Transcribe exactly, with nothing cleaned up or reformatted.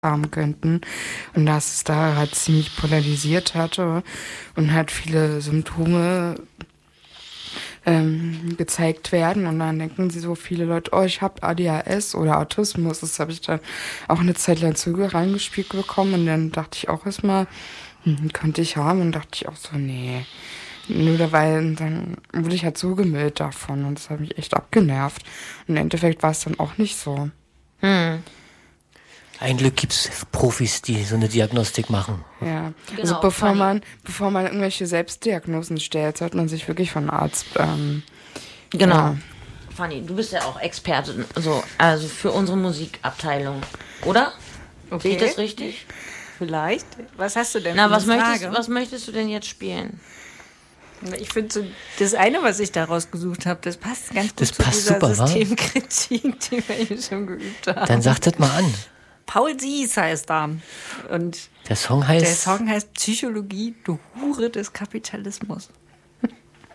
haben könnten und dass es da halt ziemlich polarisiert hatte und halt viele Symptome ähm, gezeigt werden und dann denken sie so viele Leute, oh, ich habe A D H S oder Autismus. Das habe ich dann auch eine Zeit lang Züge reingespielt bekommen und dann dachte ich auch erstmal, hm, könnte ich haben und dachte ich auch so, nee. Nur weil dann wurde ich halt so gemüllt davon und das hat mich echt abgenervt. Und im Endeffekt war es dann auch nicht so. Hm. Ein Glück gibt's Profis, die so eine Diagnostik machen. Ja, Genau, also bevor funny. man, bevor man irgendwelche Selbstdiagnosen stellt, sollte man sich wirklich von einem Arzt, ähm, Genau. ja. Fanny, du bist ja auch Expertin, so, also für unsere Musikabteilung, oder? Okay. Sehe ich das richtig? Vielleicht. Was hast du denn Na, für was eine möchtest, Frage? was möchtest du denn jetzt spielen? Ich finde so, das eine, was ich da rausgesucht habe, das passt ganz gut Das zu passt dieser super, wa? Systemkritik, die wir hier schon geübt haben. Dann sag das mal an. Paul Sies heißt da. Und Der Song heißt... der Song heißt Psychologie, du Hure des Kapitalismus.